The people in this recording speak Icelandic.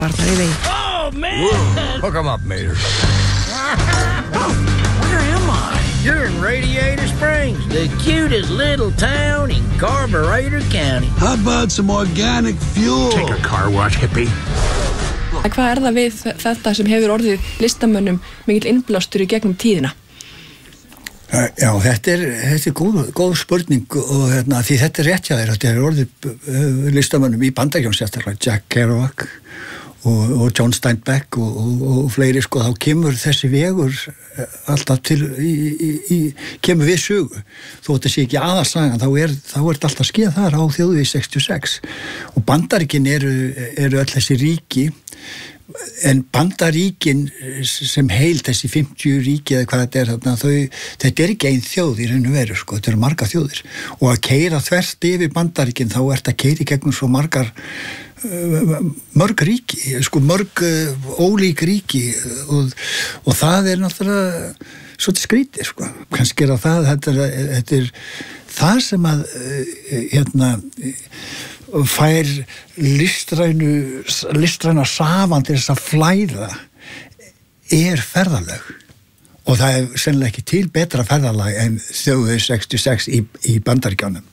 Var þar í vegi. Oh, man! Hook 'em up, Mater. Where am I? You're in Radiator Springs, the cutest little town in Carburetor County. How about some organic fuel? Take a car wash, hippie. Hvað það við þetta sem hefur orðið listamönnum mikill innblástur í gegnum tíðina? Já, þetta er góð spurning og því þetta rétt hjá þér, þetta orðið listamönnum í Bandaríkjunum sérstaklega, Jack Kerouac og John Steinbeck og fleiri, sko, þá kemur þessi vegur alltaf kemur við sögu. Þó þetta sé ekki aðalsagan, þá er þetta alltaf skeið þar á þjóðvegi 66 og Bandaríkin eru öll þessi ríki, en Bandaríkin sem heil, þessi 50 ríki eða hvað þetta þarna, þetta ekki ein þjóð í raun og veru, sko, þetta eru margar þjóðir og að keyra þvert yfir Bandaríkin, þá ert að keyra í gegnum svo mörg ríki, sko, mörg ólík ríki og það náttúrulega svolítið skrítið, sko, kannski þetta er það sem að fær listræna safan til þess að flæða ferðalög og það sennilega ekki til betra ferðalag en þjóðvegi 66 í Bandaríkjunum.